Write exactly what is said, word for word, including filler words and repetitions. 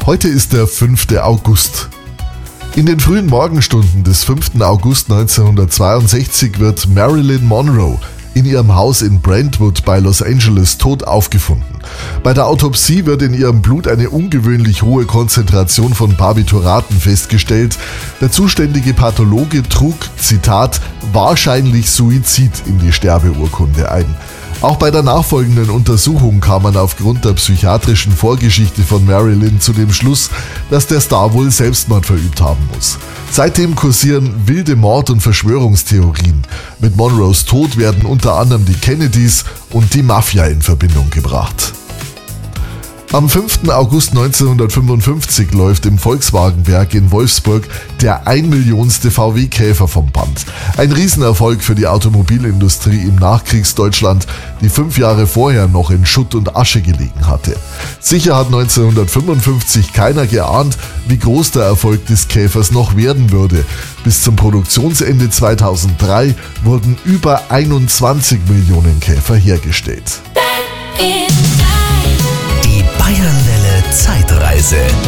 Heute ist der fünfte August. In den frühen Morgenstunden des fünften August neunzehnhundertzweiundsechzig wird Marilyn Monroe in ihrem Haus in Brentwood bei Los Angeles tot aufgefunden. Bei der Autopsie wird in ihrem Blut eine ungewöhnlich hohe Konzentration von Barbituraten festgestellt. Der zuständige Pathologe trug, Zitat, wahrscheinlich Suizid in die Sterbeurkunde ein. Auch bei der nachfolgenden Untersuchung kam man aufgrund der psychiatrischen Vorgeschichte von Marilyn zu dem Schluss, dass der Star wohl Selbstmord verübt haben muss. Seitdem kursieren wilde Mord- und Verschwörungstheorien. Mit Monroes Tod werden unter anderem die Kennedys und die Mafia in Verbindung gebracht. Am fünften August neunzehnhundertfünfundfünfzig läuft im Volkswagenwerk in Wolfsburg der ein Millionste V W-Käfer vom Band. Ein Riesenerfolg für die Automobilindustrie im Nachkriegsdeutschland, die fünf Jahre vorher noch in Schutt und Asche gelegen hatte. Sicher hat neunzehnhundertfünfundfünfzig keiner geahnt, wie groß der Erfolg des Käfers noch werden würde. Bis zum Produktionsende zweitausenddrei wurden über einundzwanzig Millionen Käfer hergestellt. Bayernwelle Zeitreise.